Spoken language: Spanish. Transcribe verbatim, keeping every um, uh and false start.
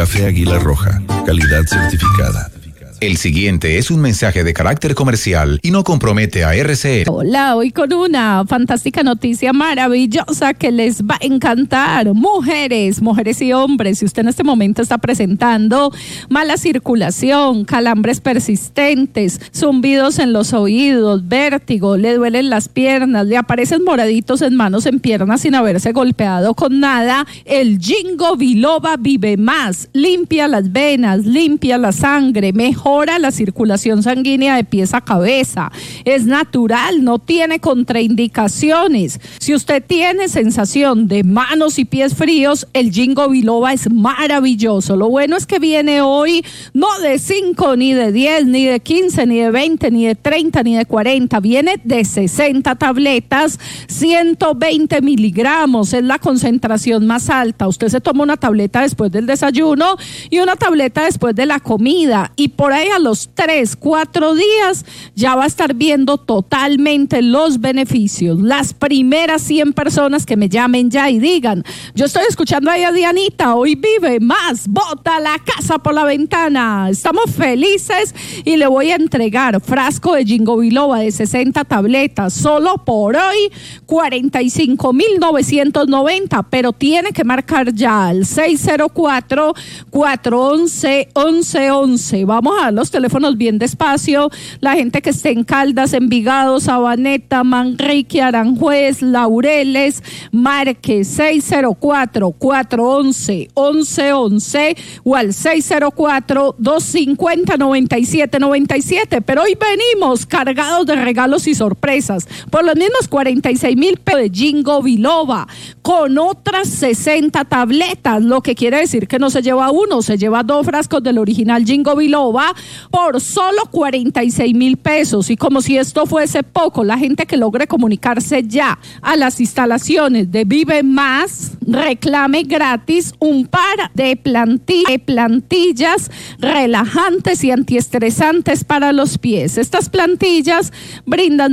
Café Águila Roja, calidad certificada. El siguiente es un mensaje de carácter comercial y no compromete a R C N. Hola, hoy con una fantástica noticia maravillosa que les va a encantar. Mujeres, mujeres y hombres, si usted en este momento está presentando mala circulación, calambres persistentes, zumbidos en los oídos, vértigo, le duelen las piernas, le aparecen moraditos en manos, en piernas sin haberse golpeado con nada, el Ginkgo biloba Vive Más limpia las venas, limpia la sangre, mejora la circulación sanguínea de pies a cabeza, es natural, no tiene contraindicaciones. Si usted tiene sensación de manos y pies fríos, el Ginkgo biloba es maravilloso. Lo bueno es que viene hoy no de cinco, ni de diez, ni de quince, ni de veinte, ni de treinta, ni de cuarenta, viene de sesenta tabletas, ciento veinte miligramos, es la concentración más alta. Usted se toma una tableta después del desayuno y una tableta después de la comida, y por ahí a los tres, cuatro días ya va a estar viendo totalmente los beneficios. Las primeras cien personas que me llamen ya y digan, yo estoy escuchando ahí a Dianita, hoy Vive Más, bota la casa por la ventana, estamos felices y le voy a entregar frasco de Ginkgo biloba de sesenta tabletas, solo por hoy cuarenta y cinco mil novecientos noventa, pero tiene que marcar ya al seis cero cuatro, cuatro once, once once. Vamos a los teléfonos bien despacio. La gente que esté en Caldas, Envigado, Sabaneta, Manrique, Aranjuez, Laureles, marque seis cero cuatro, cuatro once, once once o al seis cero cuatro, dos cinco cero, nueve siete nueve siete. Pero hoy venimos cargados de regalos y sorpresas por los mismos cuarenta y seis mil pesos de Ginkgo biloba con otras sesenta tabletas, lo que quiere decir que no se lleva uno, se lleva dos frascos del original Ginkgo biloba por solo cuarenta y seis mil pesos. Y como si esto fuese poco, la gente que logre comunicarse ya a las instalaciones de Vive Más, reclame gratis un par de, planti- de plantillas relajantes y antiestresantes para los pies. Estas plantillas brindan